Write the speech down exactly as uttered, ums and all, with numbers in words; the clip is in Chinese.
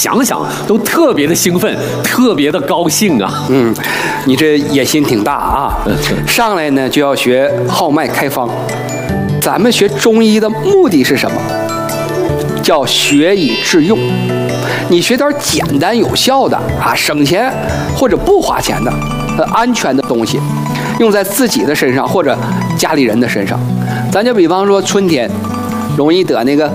想想都特别的兴奋，特别的高兴啊。 嗯，你这野心挺大啊！上来呢就要学号脉开方。咱们学中医的目的是什么？叫学以致用。你学点简单有效的啊，省钱或者不花钱的、呃安全的东西，用在自己的身上或者家里人的身上。咱就比方说春天容易得那个